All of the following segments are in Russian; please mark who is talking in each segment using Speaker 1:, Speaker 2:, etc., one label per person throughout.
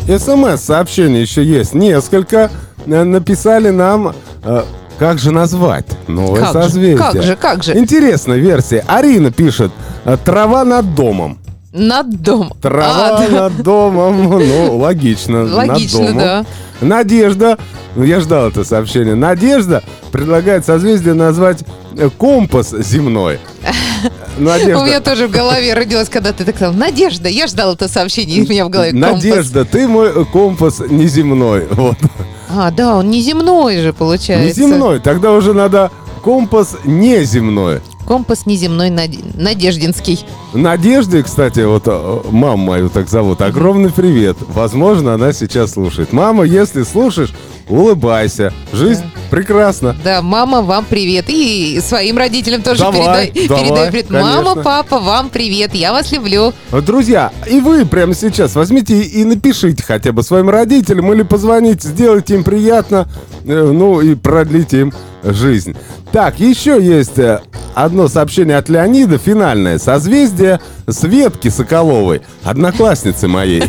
Speaker 1: СМС-сообщений еще есть несколько. Написали нам... Как же назвать новое созвездие?
Speaker 2: Как же?
Speaker 1: Интересная версия. Арина пишет: трава над домом.
Speaker 2: Над домом.
Speaker 1: Трава над домом. Ну, логично.
Speaker 2: Логично,
Speaker 1: над домом.
Speaker 2: да.
Speaker 1: Надежда. Я ждал это сообщение. Надежда предлагает созвездие назвать компас земной. Надежда.
Speaker 2: У меня тоже в голове родилось, когда ты так сказал: Надежда. Я ждал это сообщение, и у меня в голове компас.
Speaker 1: Надежда, ты мой компас неземной. Вот.
Speaker 2: Да, он неземной же получается.
Speaker 1: Неземной. Тогда уже надо компас неземной.
Speaker 2: Компас неземной надеждинский.
Speaker 1: Надежде, кстати, вот маму мою так зовут. Огромный привет. Возможно, она сейчас слушает. Мама, если слушаешь, улыбайся. Жизнь прекрасна.
Speaker 2: Да, мама, вам привет. И своим родителям тоже
Speaker 1: Давай,
Speaker 2: передай привет.
Speaker 1: конечно.
Speaker 2: Мама, папа, вам привет. Я вас люблю.
Speaker 1: Друзья, и вы прямо сейчас возьмите и напишите хотя бы своим родителям или позвоните, сделайте им приятно, ну и продлите им жизнь. Так, еще есть одно сообщение от Леонида, финальное. Созвездие Светки Соколовой, одноклассницы моей.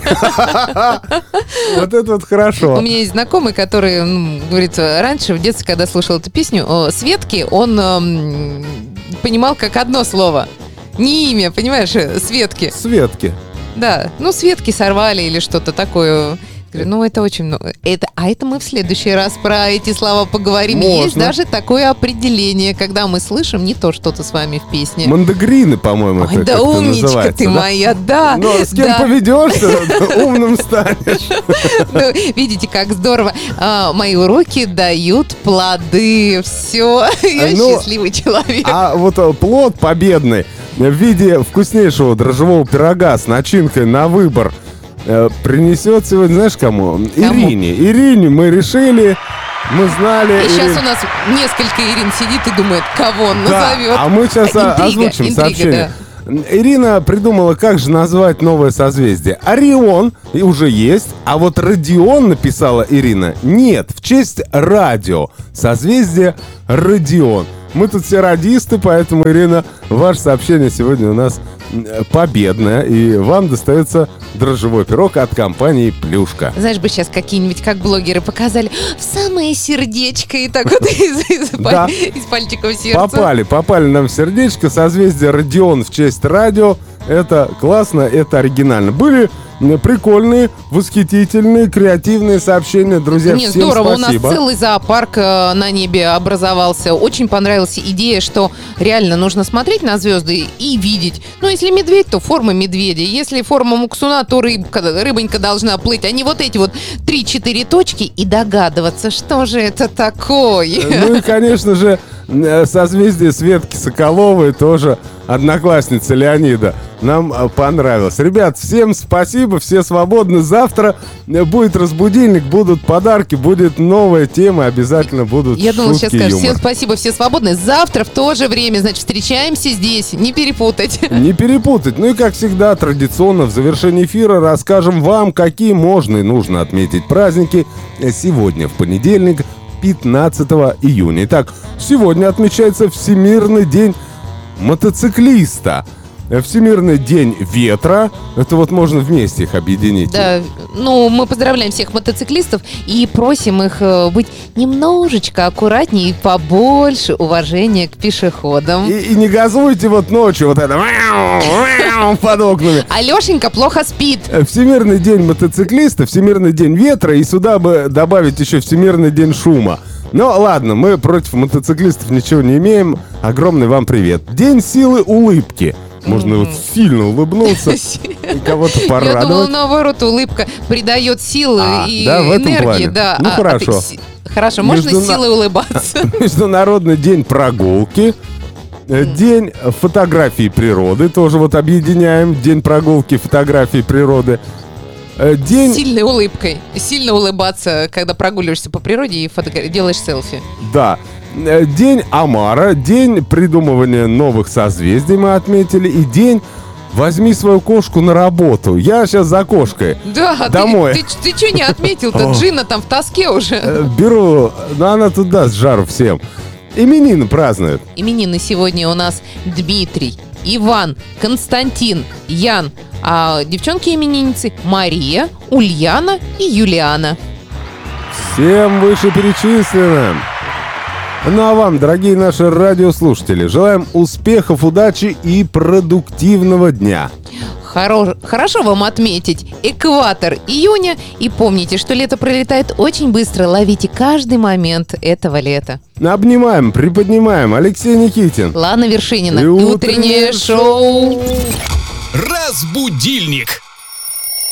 Speaker 1: Вот это вот хорошо.
Speaker 2: У меня есть знакомый, который говорит, раньше в детстве, когда слушал эту песню, Светки, он понимал как одно слово. Не имя, понимаешь, Светки.
Speaker 1: Светки.
Speaker 2: Да, Светки сорвали или что-то такое. Говорю, это очень много. Это мы в следующий раз про эти слова поговорим.
Speaker 1: Можно.
Speaker 2: Есть даже такое определение, когда мы слышим не то что-то с вами в песне.
Speaker 1: Мандагрины, по-моему,
Speaker 2: Ой, да умничка ты моя, да.
Speaker 1: Но с кем поведешься, умным станешь.
Speaker 2: Видите, как здорово. Мои уроки дают плоды. Все, я счастливый человек.
Speaker 1: А вот плод победный в виде вкуснейшего дрожжевого пирога с начинкой на выбор принесет сегодня, знаешь, кому? Ирине мы решили, мы знали.
Speaker 2: И сейчас у нас несколько Ирин сидит и думает, кого он назовет.
Speaker 1: А мы сейчас озвучим сообщение. Да. Ирина придумала, как же назвать новое созвездие. Орион уже есть, а вот Родион, написала Ирина, нет, в честь радио. Созвездие Родион. Мы тут все радисты, поэтому, Ирина, ваше сообщение сегодня у нас победное, и вам достается дрожжевой пирог от компании «Плюшка».
Speaker 2: Знаешь, бы сейчас какие-нибудь, как блогеры, показали в самое сердечко и так вот из пальчиков сердца.
Speaker 1: Попали нам в сердечко. Созвездие Родион в честь радио. Это классно, это оригинально. Были прикольные, восхитительные, креативные сообщения, друзья. Всем
Speaker 2: здорово.
Speaker 1: спасибо.
Speaker 2: У нас целый зоопарк на небе образовался. Очень понравилась идея, что реально нужно смотреть на звезды и видеть. Если медведь, то форма медведя. Если форма муксуна, то рыбонька должна плыть. А не вот эти вот 3-4 точки и догадываться, что же это такое.
Speaker 1: И, конечно же, созвездие Светки Соколовой, тоже одноклассница Леонида, нам понравилось. Ребят, всем спасибо, все свободны. Завтра будет разбудильник, будут подарки, будет новая тема, обязательно будут шутки.
Speaker 2: Я думала, сейчас скажешь,
Speaker 1: юмор.
Speaker 2: всем спасибо, все свободны. Завтра в то же время, значит, встречаемся здесь, не перепутать.
Speaker 1: Не перепутать. Ну и, как всегда, традиционно в завершении эфира расскажем вам, какие можно и нужно отметить праздники сегодня, в понедельник, 15 июня. Итак, сегодня отмечается Всемирный день мотоциклиста. Всемирный день ветра. Это вот можно вместе их объединить.
Speaker 2: Да, мы поздравляем всех мотоциклистов и просим их быть немножечко аккуратнее и побольше уважения к пешеходам.
Speaker 1: И не газуйте вот ночью вот это под окнами.
Speaker 2: Алешенька плохо спит.
Speaker 1: Всемирный день мотоциклиста, Всемирный день ветра, и сюда бы добавить еще Всемирный день шума. Но ладно, мы против мотоциклистов ничего не имеем. Огромный вам привет. День силы улыбки. Можно вот сильно улыбнуться и кого-то порадовать.
Speaker 2: Я думала, наоборот, улыбка придает силы и
Speaker 1: да, в этом
Speaker 2: энергии.
Speaker 1: плане.
Speaker 2: Да.
Speaker 1: Хорошо.
Speaker 2: Хорошо, можно с силой улыбаться.
Speaker 1: Международный день прогулки. День фотографии природы. Тоже вот объединяем. День прогулки, фотографии природы. День...
Speaker 2: Сильной улыбкой. Сильно улыбаться, когда прогуливаешься по природе и делаешь селфи.
Speaker 1: Да. День омара, день придумывания новых созвездий мы отметили, и день «Возьми свою кошку на работу». Я сейчас за кошкой.
Speaker 2: Да,
Speaker 1: домой.
Speaker 2: Ты что не отметил-то? Джина там в тоске уже.
Speaker 1: Беру, но она туда с жару всем. Именины празднуют.
Speaker 2: Именины сегодня у нас Дмитрий, Иван, Константин, Ян. А девчонки-именинницы Мария, Ульяна и Юлиана.
Speaker 1: Всем вышеперечисленным. Ну а вам, дорогие наши радиослушатели, желаем успехов, удачи и продуктивного дня.
Speaker 2: Хорошо вам отметить экватор июня. И помните, что лето пролетает очень быстро. Ловите каждый момент этого лета.
Speaker 1: Обнимаем, приподнимаем. Алексей Никитин,
Speaker 2: Лана Вершинина.
Speaker 1: И
Speaker 2: утреннее шоу.
Speaker 3: Разбудильник.